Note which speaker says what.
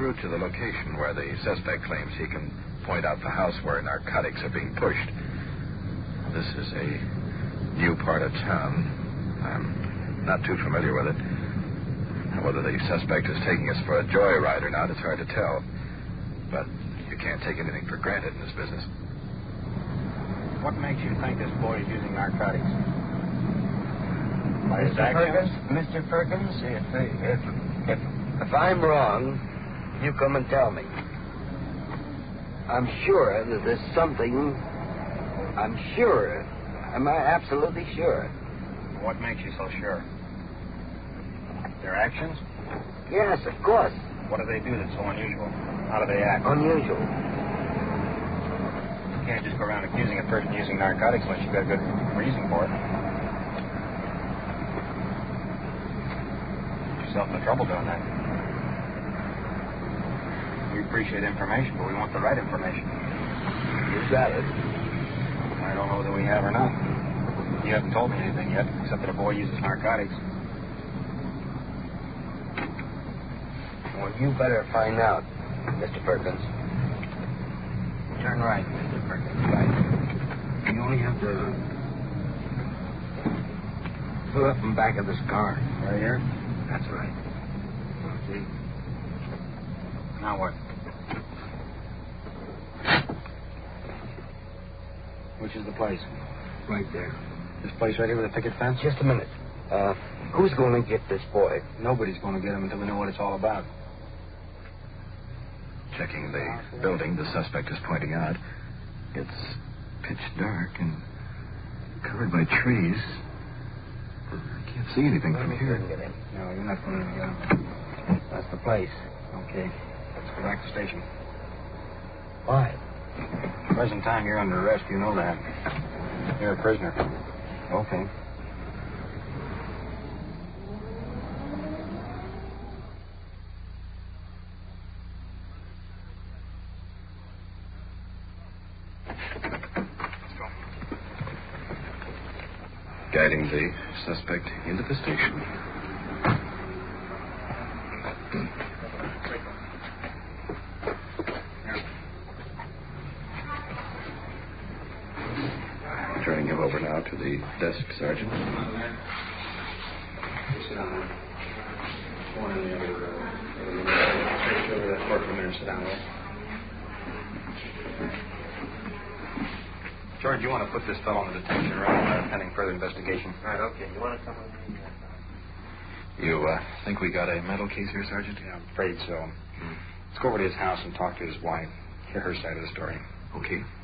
Speaker 1: route to the location where the suspect claims he can point out the house where narcotics are being pushed. This is a new part of town. I'm not too familiar with it. Whether the suspect is taking us for a joyride or not, it's hard to tell. But you can't take anything for granted in this business.
Speaker 2: What makes you think this boy is using narcotics? By his actions?
Speaker 3: Mr. Perkins, if I'm wrong, you come and tell me. I'm sure that there's something. I'm sure. Am I absolutely sure?
Speaker 2: What makes you so sure? Their actions?
Speaker 3: Yes, of course.
Speaker 2: What do they do that's so unusual? How do they act?
Speaker 3: Unusual.
Speaker 2: You can't just go around accusing a person using narcotics unless you've got a good reason for it. Get yourself in trouble doing that. We appreciate information, but we want the right information.
Speaker 3: You got it.
Speaker 2: I don't know whether we have or not. You haven't told me anything yet, except that a boy uses narcotics.
Speaker 3: Well, you better find out, Mr. Perkins. Turn right, Mr. Perkins. Right. You only have to pull up in back of this car.
Speaker 2: Right here?
Speaker 3: That's right. See?
Speaker 2: Now what? Which is the place?
Speaker 3: Right there.
Speaker 2: This place right here with the picket fence?
Speaker 3: Just a minute. Who's going to get this boy?
Speaker 2: Nobody's going to get him until we know what it's all about.
Speaker 1: Checking the building the suspect is pointing out. It's pitch dark and covered by trees. I can't see anything from here.
Speaker 2: No, you're not going to get him. That's the place. Okay. Let's go back to the station.
Speaker 3: Why?
Speaker 2: Present time, you're under arrest. You know that. You're a prisoner. Okay.
Speaker 1: Guiding the suspect into the station. Turning him over now to the desk, Sergeant.
Speaker 2: Sit down there. One in the other room. Take over that court for a minute. Sit down there. George, you want to put this fellow in detention right pending further investigation?
Speaker 3: Right, okay. You want to come with me?
Speaker 1: You think we got a mental case here, Sergeant?
Speaker 2: Yeah, I'm afraid so. Let's go over to his house and talk to his wife. Hear her side of the story.
Speaker 1: Okay.